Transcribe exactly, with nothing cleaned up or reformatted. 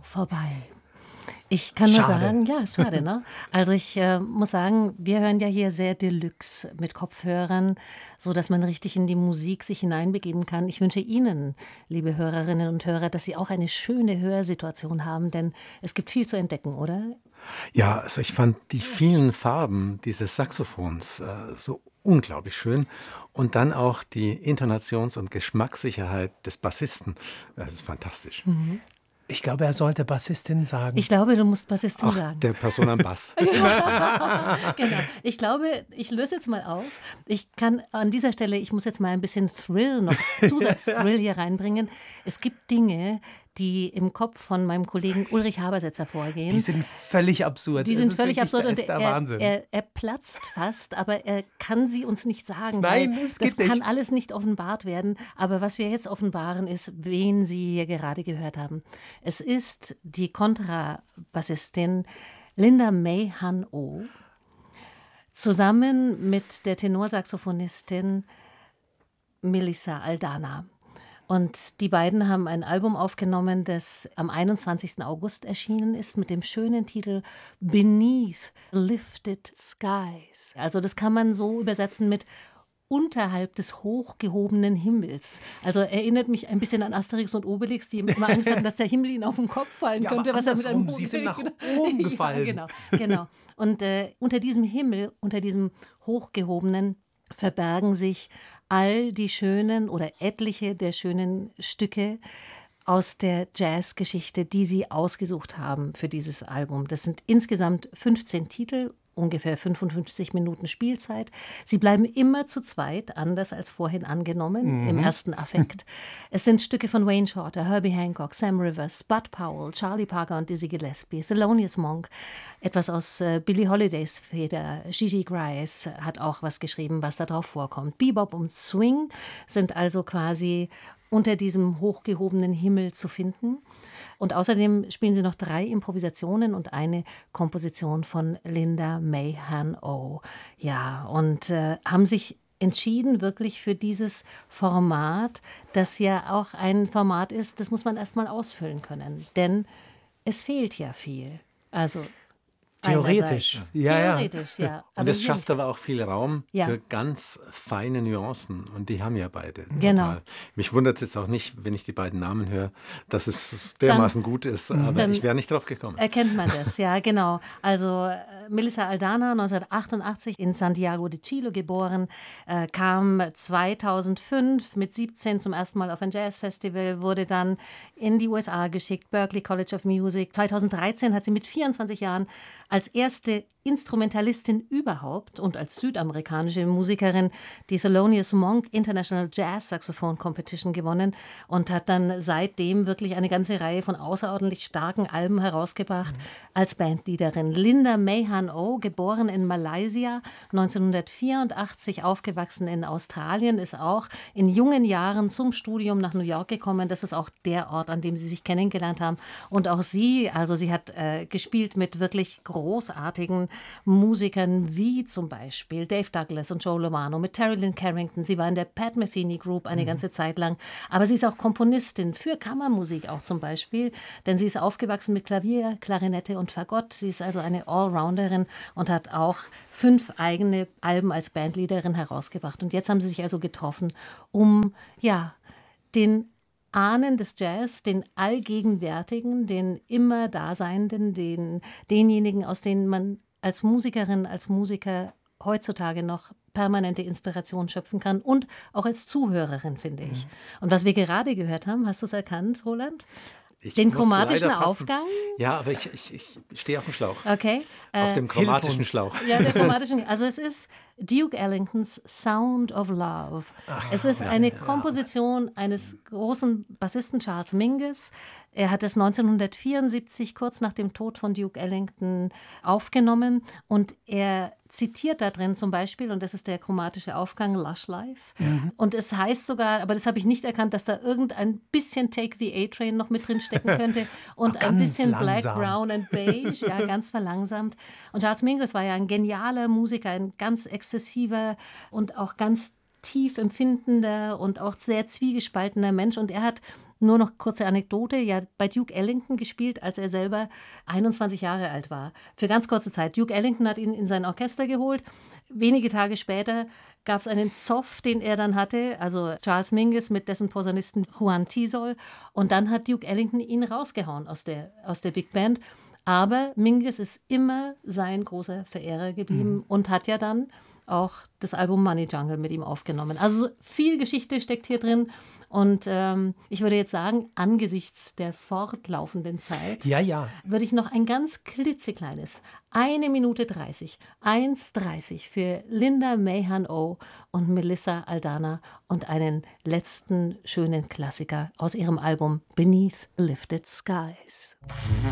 vorbei. Ich kann nur Schade. sagen, ja, ist schade, ne? Also ich äh, muss sagen, wir hören ja hier sehr Deluxe mit Kopfhörern, so dass man richtig in die Musik sich hineinbegeben kann. Ich wünsche Ihnen, liebe Hörerinnen und Hörer, dass Sie auch eine schöne Hörsituation haben, denn es gibt viel zu entdecken, oder? Ja, also ich fand die vielen Farben dieses Saxophons äh, so unglaublich schön und dann auch die Intonations- und Geschmackssicherheit des Bassisten. Das ist fantastisch. Mhm. Ich glaube, er sollte Bassistin sagen. Ich glaube, du musst Bassistin Auch sagen. der Person am Bass. Genau. Ich glaube, ich löse jetzt mal auf. Ich kann an dieser Stelle, ich muss jetzt mal ein bisschen Thrill, noch Zusatzthrill hier reinbringen. Es gibt Dinge, die im Kopf von meinem Kollegen Ulrich Habersetzer vorgehen. Die sind völlig absurd. Die Das sind ist völlig wirklich- absurd das und ist der er, Wahnsinn. er, er platzt fast, aber er kann sie uns nicht sagen. Nein, weil es das geht kann nicht. alles nicht offenbart werden. Aber was wir jetzt offenbaren, ist, wen Sie hier gerade gehört haben. Es ist die Kontrabassistin Linda May Han-Oh zusammen mit der Tenorsaxophonistin Melissa Aldana. Und die beiden haben ein Album aufgenommen, das am einundzwanzigsten August erschienen ist, mit dem schönen Titel Beneath Lifted Skies. Also das kann man so übersetzen mit unterhalb des hochgehobenen Himmels. Also erinnert mich ein bisschen an Asterix und Obelix, die immer Angst hatten, dass der Himmel ihnen auf den Kopf fallen Ja, könnte. aber Was er mit einem andersrum, sie sind nach oben gefallen. Ja, genau, genau. Und äh, unter diesem Himmel, unter diesem hochgehobenen, verbergen sich all die schönen oder etliche der schönen Stücke aus der Jazzgeschichte, die sie ausgesucht haben für dieses Album. Das sind insgesamt fünfzehn Titel, ungefähr fünfundfünfzig Minuten Spielzeit. Sie bleiben immer zu zweit, anders als vorhin angenommen, mhm. im ersten Affekt. Es sind Stücke von Wayne Shorter, Herbie Hancock, Sam Rivers, Bud Powell, Charlie Parker und Dizzy Gillespie, Thelonious Monk, etwas aus äh, Billie Holidays Feder, Gigi Grice hat auch was geschrieben, was da drauf vorkommt. Bebop und Swing sind also quasi unter diesem hochgehobenen Himmel zu finden. Und außerdem spielen sie noch drei Improvisationen und eine Komposition von Linda May Han-Oh. Ja, und äh, haben sich entschieden wirklich für dieses Format, das ja auch ein Format ist, das muss man erst mal ausfüllen können. Denn es fehlt ja viel. Also Theoretisch. einerseits. Ja, ja. Theoretisch, ja. Und aber es schafft nicht. aber auch viel Raum Ja. für ganz feine Nuancen. Und die haben ja beide. Genau. Total. Mich wundert es jetzt auch nicht, wenn ich die beiden Namen höre, dass es dermaßen gut ist. Aber dann ich wäre nicht drauf gekommen. Erkennt man das, ja, genau. Also äh, Melissa Aldana, neunzehnhundertachtundachtzig in Santiago de Chile geboren, äh, kam zweitausendfünf mit siebzehn zum ersten Mal auf ein Jazzfestival, wurde dann in die U S A geschickt, Berklee College of Music. zweitausenddreizehn hat sie mit vierundzwanzig Jahren als erste Instrumentalistin überhaupt und als südamerikanische Musikerin die Thelonious Monk International Jazz Saxophone Competition gewonnen und hat dann seitdem wirklich eine ganze Reihe von außerordentlich starken Alben herausgebracht mhm. als Bandleaderin. Linda May Han-Oh, geboren in Malaysia, neunzehnhundertvierundachtzig, aufgewachsen in Australien, ist auch in jungen Jahren zum Studium nach New York gekommen. Das ist auch der Ort, an dem sie sich kennengelernt haben. Und auch sie, also sie hat äh, gespielt mit wirklich großartigen Musikern wie zum Beispiel Dave Douglas und Joe Lovano, mit Terry Lynn Carrington. Sie war in der Pat Metheny Group eine mhm. ganze Zeit lang. Aber sie ist auch Komponistin für Kammermusik auch zum Beispiel, denn sie ist aufgewachsen mit Klavier, Klarinette und Fagott. Sie ist also eine Allrounderin und hat auch fünf eigene Alben als Bandleaderin herausgebracht. Und jetzt haben sie sich also getroffen, um ja den Ahnen des Jazz, den allgegenwärtigen, den immer Daseinenden, den, denjenigen, aus denen man als Musikerin, als Musiker heutzutage noch permanente Inspiration schöpfen kann und auch als Zuhörerin, finde ich. Mhm. Und was wir gerade gehört haben, hast du es erkannt, Roland? Ich Den muss chromatischen leider passen. Aufgang? Ja, aber ich, ich, ich stehe auf dem Schlauch. Okay. Auf äh, dem chromatischen Hilf uns. Schlauch. Ja, der chromatischen. Also es ist Duke Ellingtons Sound of Love. Ach, es ist eine ja, Komposition eines großen Bassisten Charles Mingus. Er hat es neunzehnhundertvierundsiebzig, kurz nach dem Tod von Duke Ellington, aufgenommen. Und er zitiert da drin zum Beispiel, und das ist der chromatische Aufgang, Lush Life. Mhm. Und es heißt sogar, aber das habe ich nicht erkannt, dass da irgendein bisschen Take the A-Train noch mit drin stecken könnte. Und ein bisschen langsam. Black, Brown and Beige, ja, ganz verlangsamt. Und Charles Mingus war ja ein genialer Musiker, ein ganz exzessiver und auch ganz tief empfindender und auch sehr zwiegespaltener Mensch. Und er hat Nur noch kurze Anekdote, ja, bei Duke Ellington gespielt, als er selber einundzwanzig Jahre alt war. Für ganz kurze Zeit. Duke Ellington hat ihn in sein Orchester geholt. Wenige Tage später gab es einen Zoff, den er dann hatte, also Charles Mingus mit dessen Posaunisten Juan Tisol. Und dann hat Duke Ellington ihn rausgehauen aus der, aus der Big Band. Aber Mingus ist immer sein großer Verehrer geblieben mhm. und hat ja dann auch das Album Money Jungle mit ihm aufgenommen. Also viel Geschichte steckt hier drin. Und ähm, ich würde jetzt sagen, angesichts der fortlaufenden Zeit, ja, ja. würde ich noch ein ganz klitzekleines, eine Minute dreißig, eins dreißig für Linda Mahan-O und Melissa Aldana und einen letzten schönen Klassiker aus ihrem Album Beneath Lifted Skies.